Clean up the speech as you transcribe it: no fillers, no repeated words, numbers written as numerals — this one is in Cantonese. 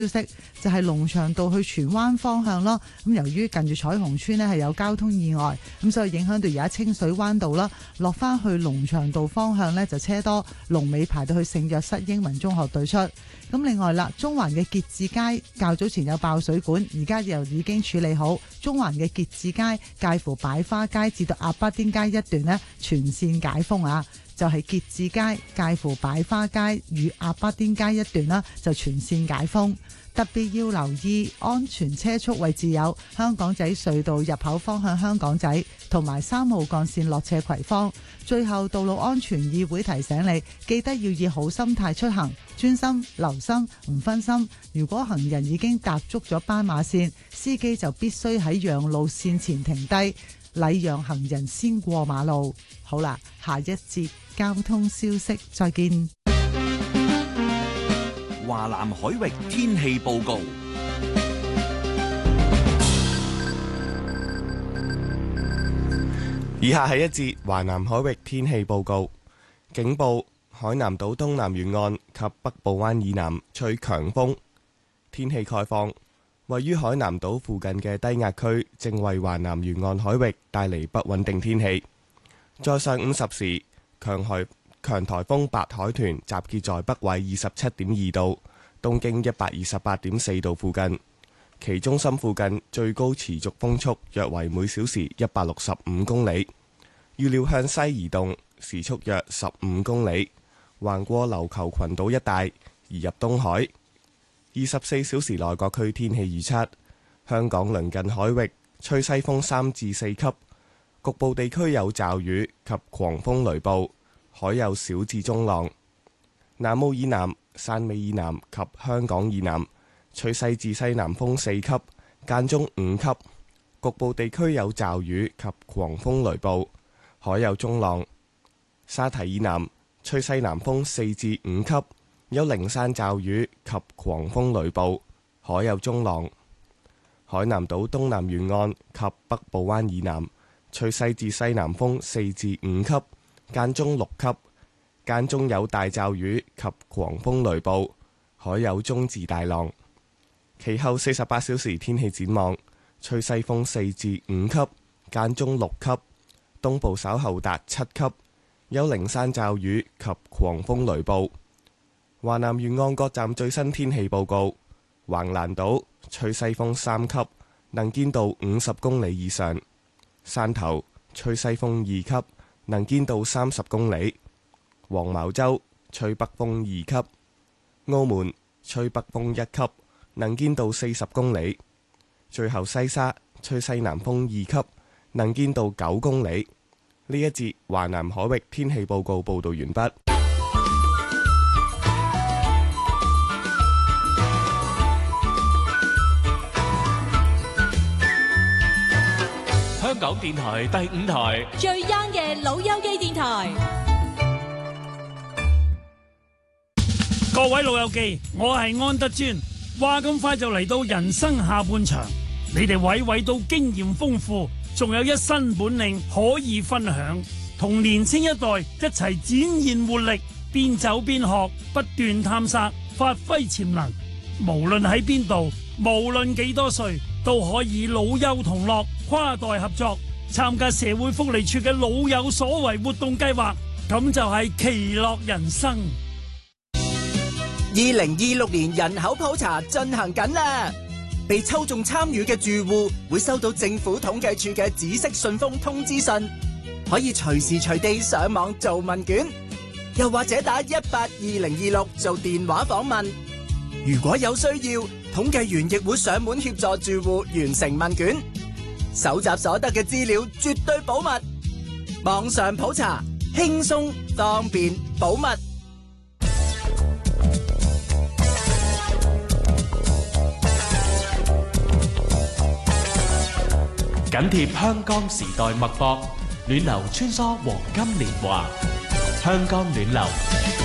消息就係龍翔道去荃灣方向咯，咁由於近住彩虹村呢係有交通意外，咁所以影響到而家清水灣道啦，落翻去龍翔道方向呢就車多，龍尾排到去聖約瑟英文中學對出。咁另外啦，中環嘅結志街較早前有爆水管，而家又已經處理好。中環嘅結志街介乎擺花街至到鴨巴甸街一段呢全線解封啊，就係結志街介乎擺花街與鴨巴甸街一段啦，就全線解封。特別要留意安全車速位置有香港仔隧道入口方向香港仔，同埋3號幹線落斜葵芳。最後，道路安全議會提醒你，記得要以好心態出行，專心留心唔分心。如果行人已經踏足咗斑馬線，司機就必須喺讓路線前停低，禮讓行人先過馬路。好啦，下一節交通消息再見。 華南海域天氣報告。 以下係一節華南海域天氣報告。警報：海南島東南沿岸及北部灣以南吹強風。天氣概況：位於海南島附近嘅低壓區正為華南沿岸海域帶嚟不穩定天氣。在上午10時，強颱風白海豚集結在北緯27.2度、東經128.4度附近，其中心附近最高持續風速約為每小時165公里，預料向西移動，時速約15公里，橫過琉球群島一帶，移入東海。24小時內各區天氣預測：香港鄰近海域吹西風3至4級，局部地區有驟雨及狂風雷暴，海有小至中浪。南澳以南、汕尾以南及香港以南吹西至西南風4級，間中5級，局部地區有驟雨及狂風雷暴，海有中浪。沙堤以南吹西南風4至5級，有零散驟雨及狂風雷暴，海有中浪。海南島東南沿岸及北部灣以南吹西至西南風4至5級，間中6級，間中有大驟雨及狂風雷暴，海有中至大浪。其後48小時天氣展望：吹西風4至5級，間中6級，東部稍後達7級，有零散驟雨及狂風雷暴。華南沿岸各站最新天氣報告：橫瀾島吹西風3級，能見度50公里以上；汕頭吹西風2級，能見度30公里；黃茅洲吹北風2級；澳門吹北風1級，能見度40公里；最後西沙吹西南風2級，能見度9公里。呢一節華南海域天氣報告報道完畢。 香港電台第5台最 young 嘅老友記電台。 各位老友記，我係安德尊。話咁快就嚟到人生下半場，你哋位位都經驗豐富，仲有一身本領可以分享，同年青一代一齊展現活力，邊走邊學，不斷探索，發揮潛能。無論喺邊度，無論幾多歲，都可以老幼同樂，跨代合作，參加社會福利處嘅老有所為活動計劃，咁就係其樂人生。 2026年人口普查進行緊啦，被抽中參與嘅住戶會收到政府統計處嘅紫色信封通知信，可以隨時隨地上網做問卷，又或者打182026做電話訪問。如果有需要，統計員亦會上門協助住戶完成問卷，搜集所得嘅資料絕對保密。網上普查，輕鬆方便保密。 緊貼香港時代脈搏，暖流穿梭黃金年華，香港暖流。